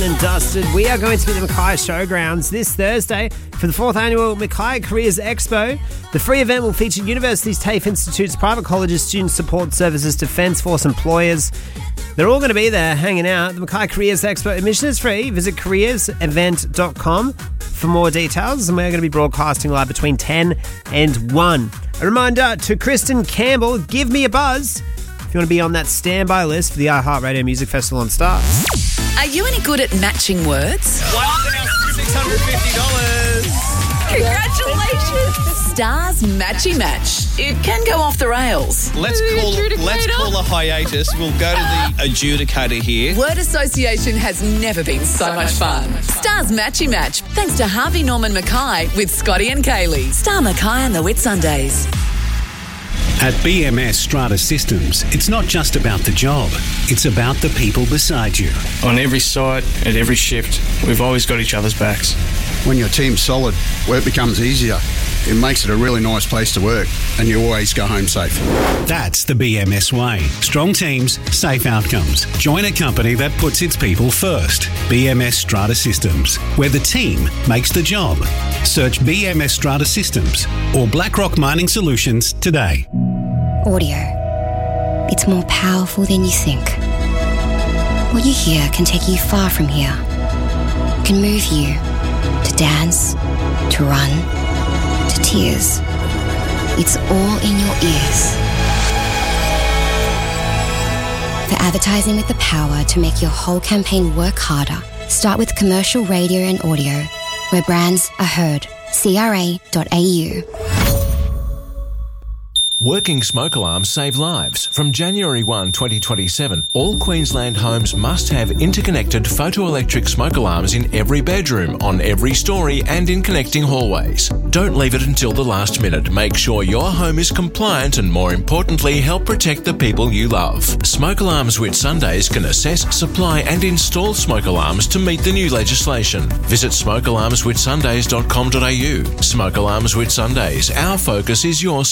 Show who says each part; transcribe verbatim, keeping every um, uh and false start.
Speaker 1: and dusted. We are going to be at the Mackay Showgrounds this Thursday for the fourth annual Mackay Careers Expo. The free event will feature universities, TAFE institutes, private colleges, student support services, Defence Force employers. They're all going to be there hanging out. The Mackay Careers Expo admission is free. Visit careers event dot com for more details, and we're going to be broadcasting live between ten and one. A reminder to Kristen Campbell, give me a buzz if you want to be on that standby list for the iHeartRadio Music Festival on Star.
Speaker 2: Are you any good at matching words?
Speaker 3: one thousand six hundred fifty dollars.
Speaker 2: Congratulations! Stars Matchy Match. It can go off the rails.
Speaker 3: Let's call let's call a hiatus. We'll go to the adjudicator here.
Speaker 2: Word association has never been so much fun. Stars Matchy Match. Thanks to Harvey Norman Mackay with Scotty and Kaylee. Star Mackay on the Whitsundays.
Speaker 4: At B M S Strata Systems, it's not just about the job, it's about the people beside you.
Speaker 5: On every site, at every shift, we've always got each other's backs.
Speaker 6: When your team's solid, work becomes easier. It makes it a really nice place to work, and you always go home safe.
Speaker 4: That's the B M S way. Strong teams, safe outcomes. Join a company that puts its people first. B M S Strata Systems, where the team makes the job. Search B M S Strata Systems or BlackRock Mining Solutions today.
Speaker 7: Audio. It's more powerful than you think. What you hear can take you far from here. It can move you to dance, to run, to tears. It's all in your ears. For advertising with the power to make your whole campaign work harder, start with commercial radio and audio, where brands are heard. C R A dot A U.
Speaker 8: Working smoke alarms save lives. From January first, twenty twenty-seven, all Queensland homes must have interconnected photoelectric smoke alarms in every bedroom, on every story and in connecting hallways. Don't leave it until the last minute. Make sure your home is compliant and, more importantly, help protect the people you love. Smoke Alarms Whitsundays can assess, supply and install smoke alarms to meet the new legislation. Visit smoke alarms whitsundays dot com dot a u. Smoke Alarms Whitsundays. Our focus is your